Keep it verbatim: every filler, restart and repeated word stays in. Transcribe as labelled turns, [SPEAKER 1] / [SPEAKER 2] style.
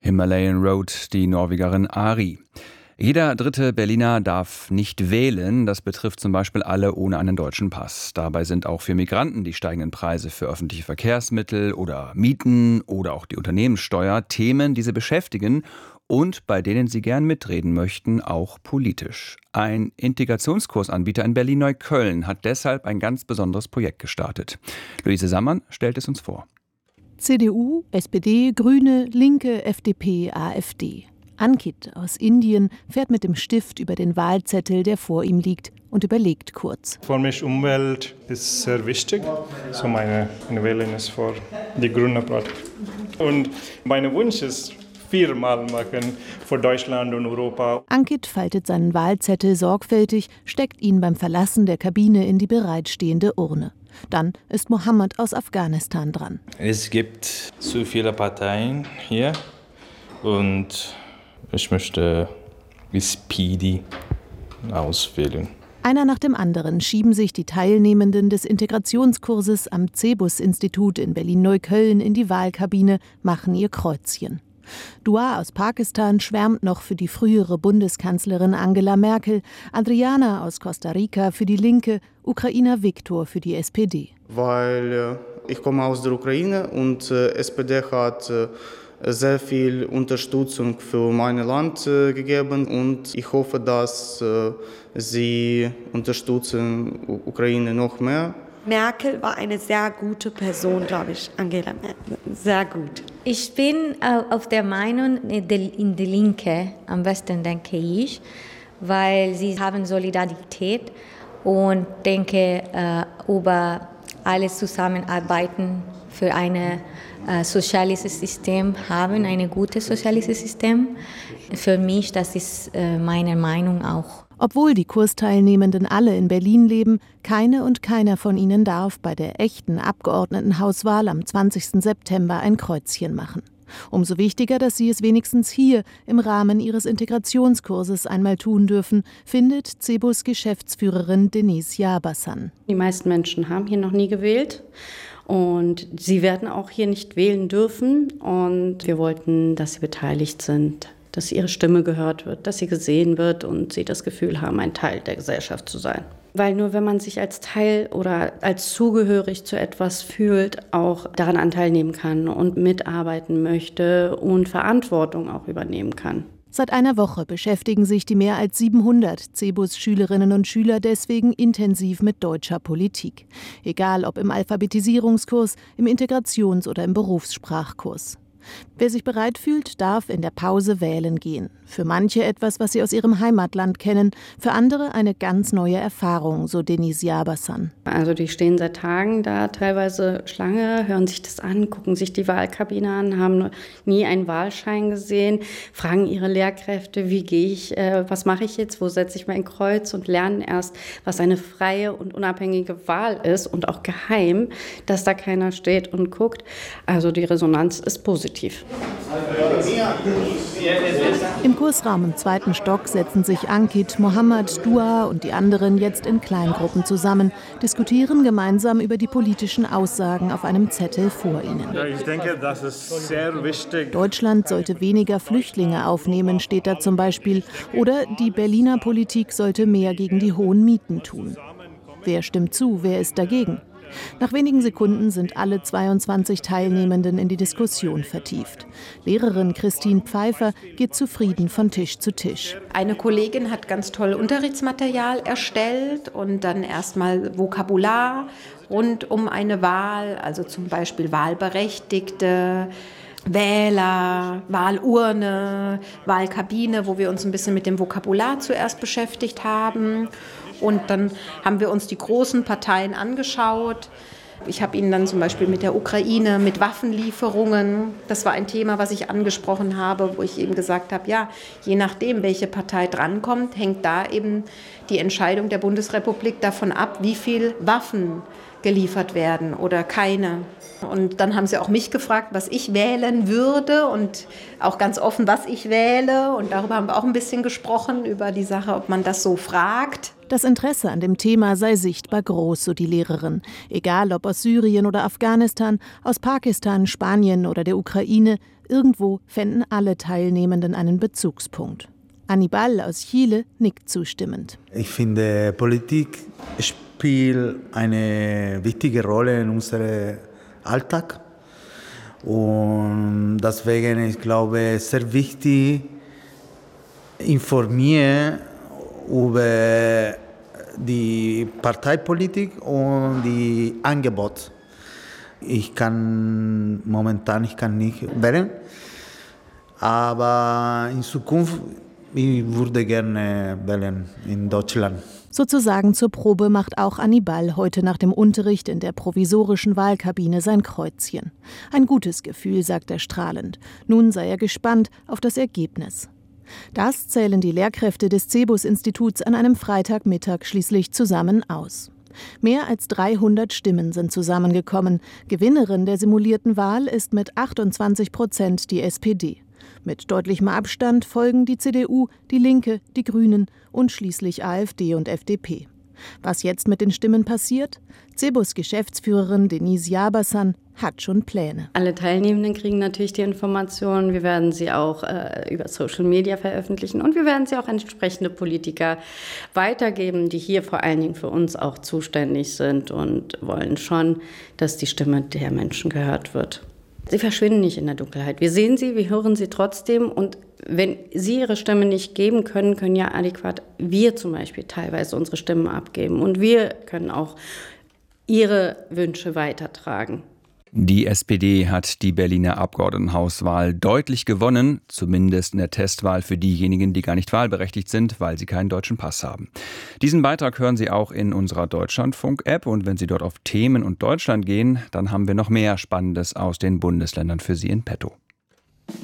[SPEAKER 1] Himalayan Road, die Norwegerin Ari. Jeder dritte Berliner darf nicht wählen. Das betrifft zum Beispiel alle ohne einen deutschen Pass. Dabei sind auch für Migranten die steigenden Preise für öffentliche Verkehrsmittel oder Mieten oder auch die Unternehmenssteuer Themen, die sie beschäftigen und bei denen sie gern mitreden möchten, auch politisch. Ein Integrationskursanbieter in Berlin-Neukölln hat deshalb ein ganz besonderes Projekt gestartet. Luise Sammann stellt es uns vor.
[SPEAKER 2] C D U, S P D, Grüne, Linke, F D P, AfD. Ankit aus Indien fährt mit dem Stift über den Wahlzettel, der vor ihm liegt, und überlegt kurz.
[SPEAKER 3] Für mich Umwelt ist sehr wichtig. So meine, meine Wählung ist für die Grüne Partei. Und mein Wunsch ist viermal machen für Deutschland und Europa.
[SPEAKER 2] Ankit faltet seinen Wahlzettel sorgfältig, steckt ihn beim Verlassen der Kabine in die bereitstehende Urne. Dann ist Mohammed aus Afghanistan dran.
[SPEAKER 4] Es gibt zu viele Parteien hier und ich möchte S P D auswählen.
[SPEAKER 2] Einer nach dem anderen schieben sich die Teilnehmenden des Integrationskurses am Cebus-Institut in Berlin-Neukölln in die Wahlkabine, machen ihr Kreuzchen. Dua aus Pakistan schwärmt noch für die frühere Bundeskanzlerin Angela Merkel, Adriana aus Costa Rica für die Linke, Ukrainer Viktor für die S P D.
[SPEAKER 5] Weil äh, ich komme aus der Ukraine und äh, S P D hat äh, sehr viel Unterstützung für mein Land äh, gegeben und ich hoffe, dass äh, sie unterstützen Ukraine noch mehr.
[SPEAKER 6] Merkel war eine sehr gute Person, glaube ich, Angela Merkel. Sehr gut.
[SPEAKER 7] Ich bin auf der Meinung, in die Linke am besten, denke ich, weil sie haben Solidarität und denke über alles Zusammenarbeiten für ein soziales System haben, ein gutes soziales System. Für mich, das ist meine Meinung auch.
[SPEAKER 2] Obwohl die Kursteilnehmenden alle in Berlin leben, keine und keiner von ihnen darf bei der echten Abgeordnetenhauswahl am zwanzigsten September ein Kreuzchen machen. Umso wichtiger, dass sie es wenigstens hier im Rahmen ihres Integrationskurses einmal tun dürfen, findet Cebus-Geschäftsführerin Denise Jabersan.
[SPEAKER 8] Die meisten Menschen haben hier noch nie gewählt. Und sie werden auch hier nicht wählen dürfen. Und wir wollten, dass sie beteiligt sind, dass ihre Stimme gehört wird, dass sie gesehen wird und sie das Gefühl haben, ein Teil der Gesellschaft zu sein. Weil nur wenn man sich als Teil oder als zugehörig zu etwas fühlt, auch daran Anteil nehmen kann und mitarbeiten möchte und Verantwortung auch übernehmen kann.
[SPEAKER 2] Seit einer Woche beschäftigen sich die mehr als siebenhundert Cebus-Schülerinnen und Schüler deswegen intensiv mit deutscher Politik. Egal ob im Alphabetisierungskurs, im Integrations- oder im Berufssprachkurs. Wer sich bereit fühlt, darf in der Pause wählen gehen. Für manche etwas, was sie aus ihrem Heimatland kennen, für andere eine ganz neue Erfahrung, so Denise Jabersan.
[SPEAKER 8] Also die stehen seit Tagen da, teilweise Schlange, hören sich das an, gucken sich die Wahlkabine an, haben nie einen Wahlschein gesehen, fragen ihre Lehrkräfte, wie gehe ich, äh, was mache ich jetzt, wo setze ich mein Kreuz und lernen erst, was eine freie und unabhängige Wahl ist und auch geheim, dass da keiner steht und guckt. Also die Resonanz ist positiv.
[SPEAKER 2] Im Kursraum im zweiten Stock setzen sich Ankit, Mohammed, Dua und die anderen jetzt in Kleingruppen zusammen, diskutieren gemeinsam über die politischen Aussagen auf einem Zettel vor ihnen.
[SPEAKER 3] Ja, ich denke, das ist sehr wichtig.
[SPEAKER 2] Deutschland sollte weniger Flüchtlinge aufnehmen, steht da zum Beispiel. Oder die Berliner Politik sollte mehr gegen die hohen Mieten tun. Wer stimmt zu, wer ist dagegen? Nach wenigen Sekunden sind alle zweiundzwanzig Teilnehmenden in die Diskussion vertieft. Lehrerin Christine Pfeiffer geht zufrieden von Tisch zu Tisch.
[SPEAKER 6] Eine Kollegin hat ganz toll Unterrichtsmaterial erstellt und dann erstmal Vokabular rund um eine Wahl, also zum Beispiel Wahlberechtigte, Wähler, Wahlurne, Wahlkabine, wo wir uns ein bisschen mit dem Vokabular zuerst beschäftigt haben. Und dann haben wir uns die großen Parteien angeschaut. Ich habe Ihnen dann zum Beispiel mit der Ukraine, mit Waffenlieferungen, das war ein Thema, was ich angesprochen habe, wo ich eben gesagt habe, ja, je nachdem, welche Partei drankommt, hängt da eben die Entscheidung der Bundesrepublik davon ab, wie viel Waffen geliefert werden oder keine. Und dann haben sie auch mich gefragt, was ich wählen würde und auch ganz offen, was ich wähle. Und darüber haben wir auch ein bisschen gesprochen, über die Sache, ob man das so fragt.
[SPEAKER 2] Das Interesse an dem Thema sei sichtbar groß, so die Lehrerin. Egal ob aus Syrien oder Afghanistan, aus Pakistan, Spanien oder der Ukraine, irgendwo fänden alle Teilnehmenden einen Bezugspunkt. Aníbal aus Chile nickt zustimmend.
[SPEAKER 9] Ich finde, Politik spielt eine wichtige Rolle in unserem Alltag. Und deswegen, ich glaube, sehr wichtig, informieren über die Parteipolitik und die Angebote. Ich kann momentan ich kann nicht wählen, aber in Zukunft ich würde gerne wählen in Deutschland.
[SPEAKER 2] Sozusagen zur Probe macht auch Aníbal heute nach dem Unterricht in der provisorischen Wahlkabine sein Kreuzchen. Ein gutes Gefühl, sagt er strahlend. Nun sei er gespannt auf das Ergebnis. Das zählen die Lehrkräfte des CEBUS-Instituts an einem Freitagmittag schließlich zusammen aus. Mehr als dreihundert Stimmen sind zusammengekommen. Gewinnerin der simulierten Wahl ist mit achtundzwanzig Prozent die S P D. Mit deutlichem Abstand folgen die C D U, die Linke, die Grünen und schließlich A f D und F D P. Was jetzt mit den Stimmen passiert? CEBUS-Geschäftsführerin Denise Jabersan hat schon Pläne.
[SPEAKER 8] Alle Teilnehmenden kriegen natürlich die Informationen. Wir werden sie auch äh, über Social Media veröffentlichen und wir werden sie auch an entsprechende Politiker weitergeben, die hier vor allen Dingen für uns auch zuständig sind und wollen schon, dass die Stimme der Menschen gehört wird. Sie verschwinden nicht in der Dunkelheit. Wir sehen sie, wir hören sie trotzdem. Und wenn sie ihre Stimme nicht geben können, können ja adäquat wir zum Beispiel teilweise unsere Stimmen abgeben. Und wir können auch ihre Wünsche weitertragen.
[SPEAKER 1] Die S P D hat die Berliner Abgeordnetenhauswahl deutlich gewonnen, zumindest in der Testwahl für diejenigen, die gar nicht wahlberechtigt sind, weil sie keinen deutschen Pass haben. Diesen Beitrag hören Sie auch in unserer Deutschlandfunk-App und wenn Sie dort auf Themen und Deutschland gehen, dann haben wir noch mehr Spannendes aus den Bundesländern für Sie in petto.